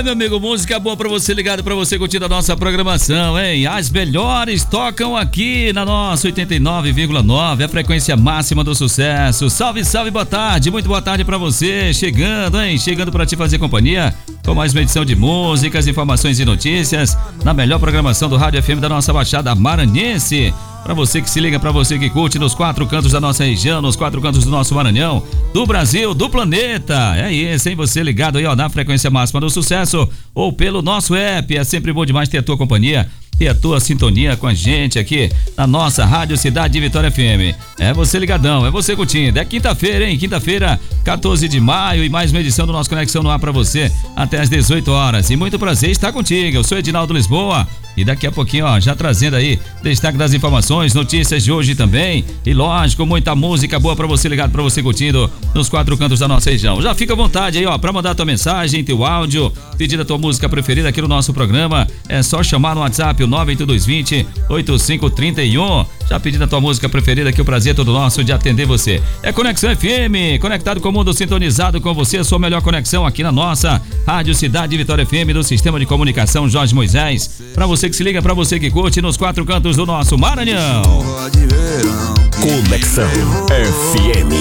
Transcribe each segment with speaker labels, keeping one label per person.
Speaker 1: meu amigo, música boa pra você, ligado pra você curtindo a nossa programação, hein? As melhores tocam aqui na nossa 89,9, a frequência máxima do sucesso. Salve, salve, boa tarde, muito boa tarde pra você, chegando, hein? Chegando pra te fazer companhia com mais uma edição de músicas, informações e notícias na melhor programação do Rádio FM da nossa Baixada Maranhense. Pra você que se liga, pra você que curte nos 4 cantos da nossa região, nos 4 cantos do nosso Maranhão, do Brasil, do planeta. É isso, hein? Você ligado aí, ó, na frequência máxima do sucesso ou pelo nosso app. É sempre bom demais ter a tua companhia e a tua sintonia com a gente aqui na nossa Rádio Cidade de Vitória FM. É você ligadão, é você curtindo. É quinta-feira, hein? Quinta-feira, 14 de maio e mais uma edição do nosso Conexão no Ar pra você até às 18 horas. E muito prazer estar contigo. Eu sou Edinaldo Lisboa e daqui a pouquinho, ó, já trazendo aí destaque das informações, notícias de hoje também. E lógico, muita música boa pra você ligado, pra você curtindo nos 4 cantos da nossa região. Já fica à vontade aí, ó, pra mandar tua mensagem, teu áudio, pedir a tua música preferida aqui no nosso programa. É só chamar no WhatsApp o 98220-8531. Já pedindo a tua música preferida, que o prazer é todo nosso de atender você. É Conexão FM, conectado com o mundo, sintonizado com você, a sua melhor conexão aqui na nossa Rádio Cidade Vitória FM do Sistema de Comunicação Jorge Moisés. Pra você que se liga, pra você que curte nos 4 cantos do nosso Maranhão.
Speaker 2: Conexão FM.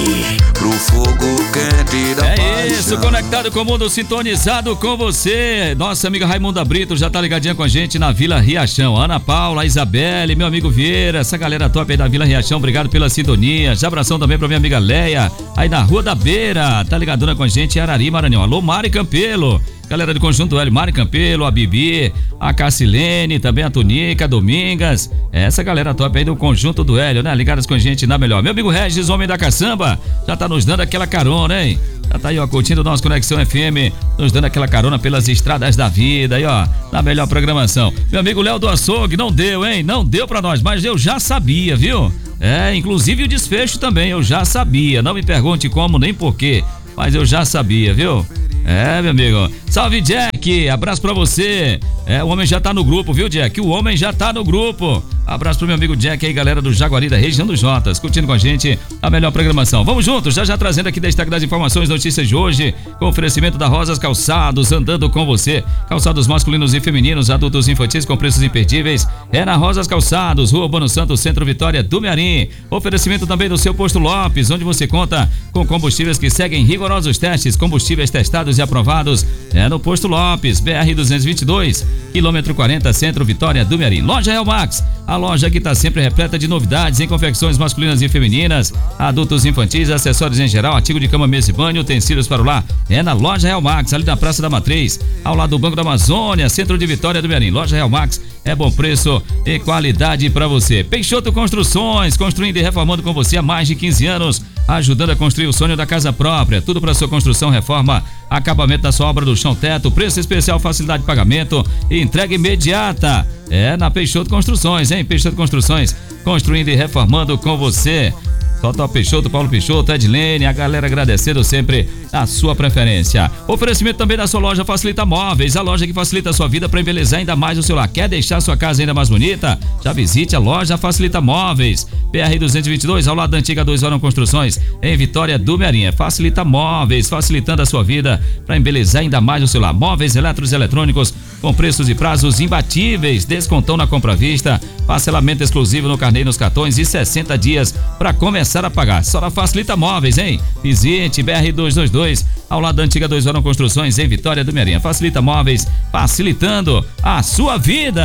Speaker 1: É isso, conectado com o mundo, sintonizado com você. Nossa amiga Raimunda Brito já tá ligadinha com a gente na Vila Riachão. Ana Paula, Isabelle, meu amigo Vieira, essa galera top aí da Vila Riachão, obrigado pela sintonia. Já abração também pra minha amiga Leia, aí na Rua da Beira, tá ligadona com a gente, Arari, Maranhão. Alô, Mari Campelo. Galera do Conjunto L, Mari Campelo, a Bibi, a Cassilene, também a Tunica, Domingas. Essa galera top aí do Conjunto do Hélio, né? Ligadas com a gente na melhor. Meu amigo Regis, homem da caçamba, já tá nos dando aquela carona, hein? Já tá aí, ó, curtindo o nosso Conexão FM, nos dando aquela carona pelas estradas da vida aí, ó, na melhor programação. Meu amigo Léo do Açougue, não deu, hein? Não deu pra nós, mas eu já sabia, viu? É, inclusive o desfecho também, eu já sabia. Não me pergunte como nem porquê, mas eu já sabia, viu? É, meu amigo. Salve, Jack, abraço pra você. É, o homem já tá no grupo, viu, Jack? O homem já tá no grupo. Abraço pro meu amigo Jack aí, galera do Jaguari da região dos Jotas, curtindo com a gente a melhor programação. Vamos juntos, já trazendo aqui destaque das informações, notícias de hoje, com oferecimento da Rosas Calçados, andando com você. Calçados masculinos e femininos, adultos e infantis com preços imperdíveis. É na Rosas Calçados, Rua Bono Santos, Centro Vitória do Mearim. Oferecimento também do seu Posto Lopes, onde você conta com combustíveis que seguem rigorosos testes, combustíveis testados e aprovados. É no Posto Lopes, BR 222, quilômetro 40, Centro Vitória do Mearim. Loja El Max, a loja que está sempre repleta de novidades em confecções masculinas e femininas, adultos e infantis, acessórios em geral, artigo de cama, mesa e banho, utensílios para o lar. É na Loja Real Max, ali na Praça da Matriz, ao lado do Banco da Amazônia, Centro de Vitória do Mearim. Loja Real Max é bom preço e qualidade para você. Peixoto Construções, construindo e reformando com você há mais de 15 anos, ajudando a construir o sonho da casa própria. Tudo para sua construção, reforma, acabamento da sua obra do chão, teto, preço especial, facilidade de pagamento e entrega imediata. É na Peixoto Construções, hein? Peixoto Construções, construindo e reformando com você. Totó Peixoto, Paulo Peixoto, Edilene, a galera agradecendo sempre a sua preferência. Oferecimento também da sua loja Facilita Móveis, a loja que facilita a sua vida para embelezar ainda mais o seu lar. Quer deixar a sua casa ainda mais bonita? Já visite a loja Facilita Móveis, BR 222, ao lado da antiga 2 Horas Construções, em Vitória do Mearim. Facilita Móveis, facilitando a sua vida para embelezar ainda mais o seu lar. Móveis elétricos e eletrônicos com preços e prazos imbatíveis, descontão na compra à vista, parcelamento exclusivo no carnê e nos cartões e 60 dias para começar a pagar. Só na Facilita Móveis, hein? Visite BR 222, ao lado da antiga 2 Horas Construções, em Vitória do Mearim. Facilita Móveis, facilitando a sua vida.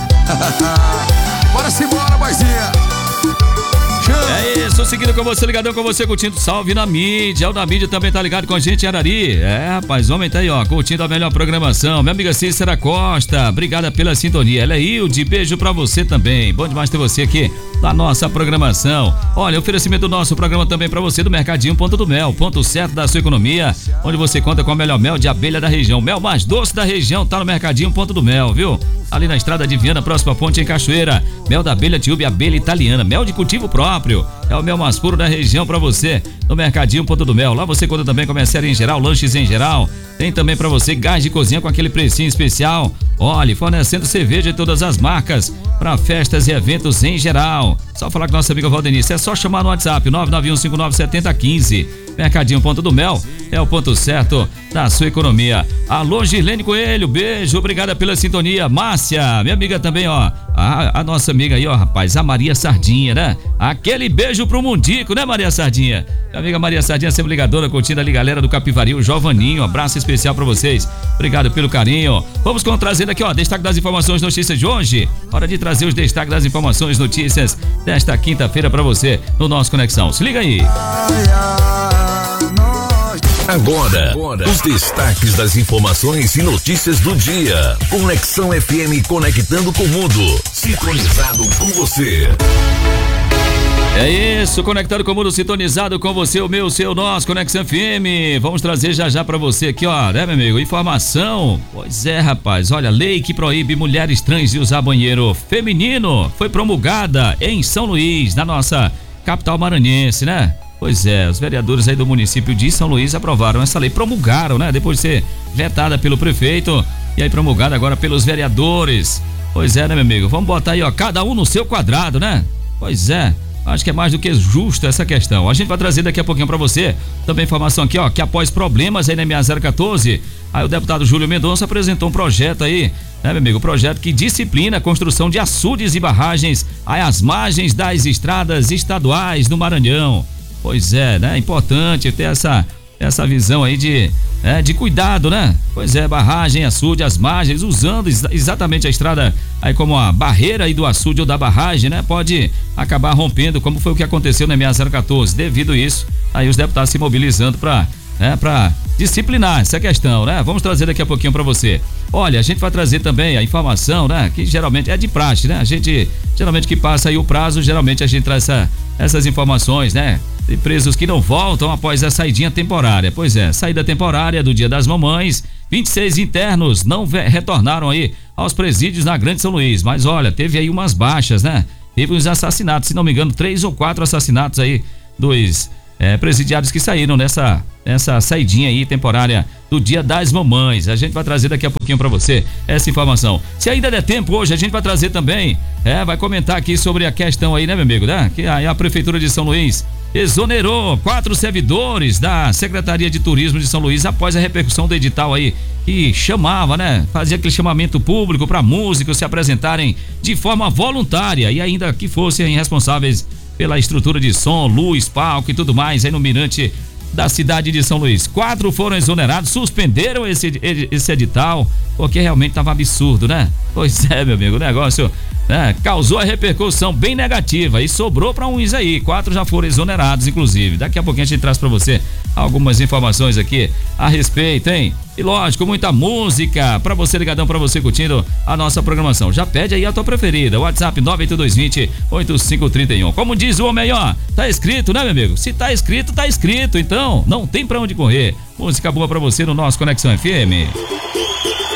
Speaker 3: Bora se embora, boizinha.
Speaker 1: É isso, seguindo com você, ligadão com você, curtindo Salve na Mídia. O da Mídia também tá ligado com a gente, Arari. É, rapaz, homem tá aí, ó, curtindo a melhor programação. Minha amiga Cícera Costa, obrigada pela sintonia. Ela é Hilde, beijo pra você também. Bom demais ter você aqui na nossa programação. Olha, oferecimento do nosso programa também pra você do Mercadinho Ponto do Mel, ponto certo da sua economia, onde você conta com o melhor mel de abelha da região. Mel mais doce da região tá no Mercadinho Ponto do Mel, viu? Ali na estrada de Viana, próxima ponte em Cachoeira. Mel da abelha Tiúbe, abelha italiana, mel de cultivo próprio. É o mel mais puro da região pra você, no Mercadinho Ponto do Mel. Lá você conta também com mercearia em geral, lanches em geral. Tem também pra você gás de cozinha com aquele precinho especial. Olha, fornecendo cerveja de todas as marcas para festas e eventos em geral. Só falar com nossa amiga Valdenice. É só chamar no WhatsApp 991597015. Mercadinho Ponta do Mel é o ponto certo da sua economia. Alô, Girlene Coelho, beijo, obrigada pela sintonia. Márcia, minha amiga também, ó. A nossa amiga aí, ó, rapaz, a Maria Sardinha, né? Aquele beijo pro Mundico, né, Maria Sardinha? Minha amiga Maria Sardinha, sempre ligadora, curtindo ali, galera do Capivari, o Jovaninho, abraço especial pra vocês. Obrigado pelo carinho. Vamos trazendo aqui, ó, destaque das informações, notícias de hoje. Hora de trazer os destaques das informações, notícias desta quinta-feira pra você no nosso Conexão. Se liga aí.
Speaker 2: Agora, os destaques das informações e notícias do dia. Conexão FM, conectando com o mundo. Sintonizado com você.
Speaker 1: É isso, conectado com o mundo, sintonizado com você, o meu, o seu, nosso, Conexão FM. Vamos trazer já pra você aqui, ó, né, meu amigo? Informação. Pois é, rapaz, olha, lei que proíbe mulheres trans de usar banheiro feminino foi promulgada em São Luís, na nossa capital maranhense, né? Pois é, os vereadores aí do município de São Luís aprovaram essa lei, promulgaram, né? Depois de ser vetada pelo prefeito e aí promulgada agora pelos vereadores. Pois é, né, meu amigo? Vamos botar aí, ó, cada um no seu quadrado, né? Pois é, acho que é mais do que justo essa questão. A gente vai trazer daqui a pouquinho pra você também informação aqui, ó, que após problemas aí na MA014, aí o deputado Júlio Mendonça apresentou um projeto aí, né, meu amigo? Projeto que disciplina a construção de açudes e barragens aí às margens das estradas estaduais do Maranhão. Pois é, né? É importante ter essa visão aí de cuidado, né? Pois é, barragem, açude, as margens, usando exatamente a estrada aí como a barreira aí do açude ou da barragem, né? Pode acabar rompendo, como foi o que aconteceu na MA014. Devido a isso, aí os deputados se mobilizando para disciplinar essa questão, né? Vamos trazer daqui a pouquinho para você. Olha, a gente vai trazer também a informação, né? Que geralmente é de praxe, né? A gente, geralmente que passa aí o prazo, geralmente a gente traz essas informações, né? De presos que não voltam após a saidinha temporária. Pois é, saída temporária do Dia das Mamães, 26 internos não retornaram aí aos presídios na Grande São Luís, mas olha, teve aí umas baixas, né? Teve uns assassinatos, se não me engano, 3 ou 4 assassinatos aí dos presidiários que saíram nessa saidinha aí temporária do Dia das Mamães. A gente vai trazer daqui a pouquinho pra você essa informação. Se ainda der tempo hoje, a gente vai trazer também, vai comentar aqui sobre a questão aí, né, meu amigo, né? Que a Prefeitura de São Luís exonerou 4 servidores da Secretaria de Turismo de São Luís após a repercussão do edital aí que chamava, né? Fazia aquele chamamento público para músicos se apresentarem de forma voluntária e ainda que fossem responsáveis pela estrutura de som, luz, palco e tudo mais aí no mirante da cidade de São Luís. 4 foram exonerados, suspenderam esse edital, porque realmente estava absurdo, né? Pois é, meu amigo, o negócio, né, causou a repercussão bem negativa e sobrou para uns aí. 4 já foram exonerados, inclusive. Daqui a pouquinho a gente traz para você algumas informações aqui a respeito, hein? E lógico, muita música para você ligadão, para você curtindo a nossa programação. Já pede aí a tua preferida, WhatsApp 98220-8531. Como diz o homem, ó, tá escrito, né, meu amigo? Se tá escrito, então não tem pra onde correr. Música boa pra você no nosso Conexão FM.